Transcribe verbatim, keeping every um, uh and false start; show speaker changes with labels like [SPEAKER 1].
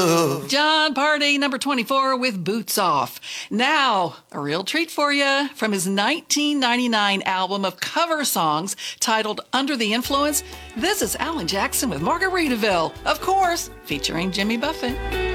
[SPEAKER 1] John Party, number twenty-four, with Boots Off. Now, a real treat for you from his nineteen ninety-nine album of cover songs titled Under the Influence. This is Alan Jackson with Margaritaville, of course, featuring Jimmy Buffett.